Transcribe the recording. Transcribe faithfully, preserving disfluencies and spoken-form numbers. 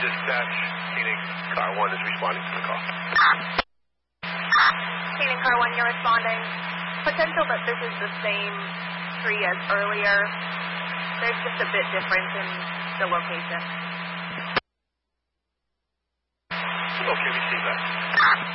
dispatch. Phoenix Car one is responding to the call. Phoenix Car one, you're responding. Potential that this is the same tree as earlier. There's just a bit difference in the location. Okay, receive that.